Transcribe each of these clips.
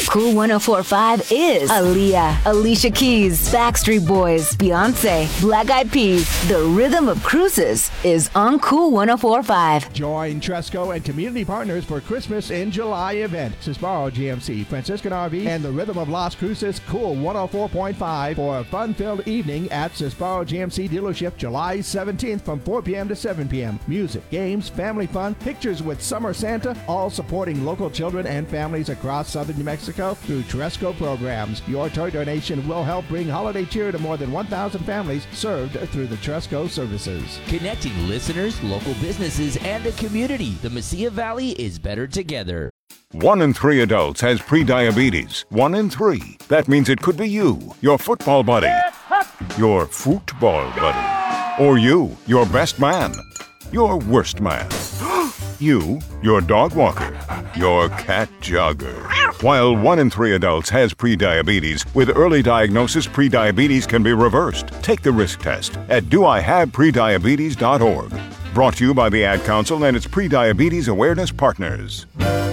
Cool 104.5 is Aaliyah, Alicia Keys, Backstreet Boys, Beyonce, Black Eyed Peas. The rhythm of cruises is on Cool 104.5. Join Tresco and community partners for Christmas in July event. Sbarro GMC, Franciscan RV, and the Rhythm of Las Cruces Cool 104.5 for a fun-filled evening at Sbarro GMC dealership July 17th from 4 p.m. to 7 p.m. Music, games, family fun, pictures with Summer Santa, all supporting local children and families across southern New Mexico through Tresco programs. Your toy donation will help bring holiday cheer to more than 1,000 families served through the Tresco services. Connecting listeners, local businesses, and the community. The Mesilla Valley is better together. 1 in 3 adults has prediabetes. 1 in 3. That means it could be you, your football buddy, your football buddy, or you, your best man, your worst man, you, your dog walker, your cat jogger. While 1 in 3 adults has prediabetes, with early diagnosis, prediabetes can be reversed. Take the risk test at doihaveprediabetes.org. Brought to you by the Ad Council and its prediabetes awareness partners.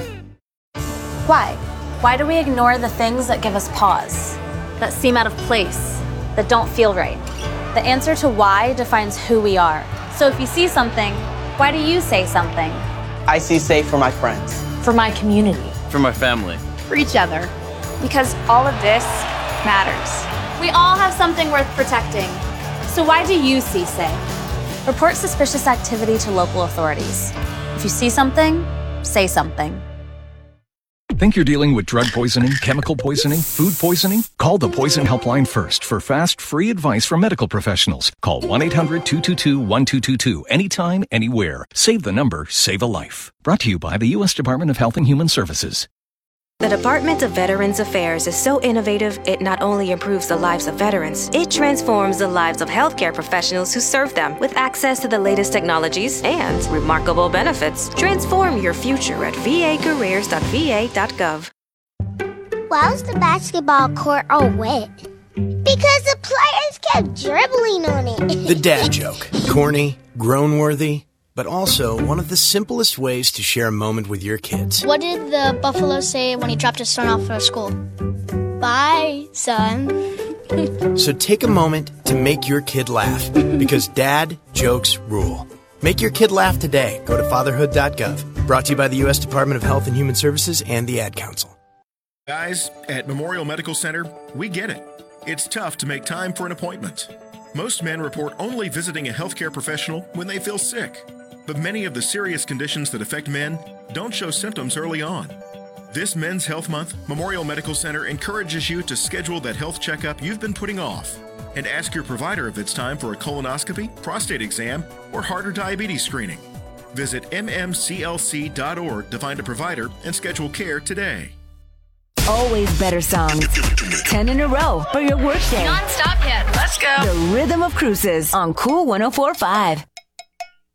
Why? Why do we ignore the things that give us pause, that seem out of place, that don't feel right? The answer to why defines who we are. So if you see something, why do you say something? I see safe for my friends. For my community. For my family. For each other. Because all of this matters. We all have something worth protecting. So why do you see safe? Report suspicious activity to local authorities. If you see something, say something. Think you're dealing with drug poisoning, chemical poisoning, food poisoning? Call the Poison Helpline first for fast, free advice from medical professionals. Call 1-800-222-1222 anytime, anywhere. Save the number, save a life. Brought to you by the U.S. Department of Health and Human Services. The Department of Veterans Affairs is so innovative, it not only improves the lives of veterans, it transforms the lives of healthcare professionals who serve them with access to the latest technologies and remarkable benefits. Transform your future at vacareers.va.gov. Why was the basketball court all wet? Because the players kept dribbling on it. The dad joke. Corny, groan-worthy, but also one of the simplest ways to share a moment with your kids. What did the buffalo say when he dropped his son off at school? Bye, son. So take a moment to make your kid laugh, because dad jokes rule. Make your kid laugh today. Go to fatherhood.gov. Brought to you by the U.S. Department of Health and Human Services and the Ad Council. Guys, at Memorial Medical Center, we get it. It's tough to make time for an appointment. Most men report only visiting a healthcare professional when they feel sick. But many of the serious conditions that affect men don't show symptoms early on. This Men's Health Month, Memorial Medical Center encourages you to schedule that health checkup you've been putting off and ask your provider if it's time for a colonoscopy, prostate exam, or heart or diabetes screening. Visit mmclc.org to find a provider and schedule care today. Always better songs. 10 in a row for your workday. Non-stop hit. Let's go. The Rhythm of Cruises on Cool 104.5.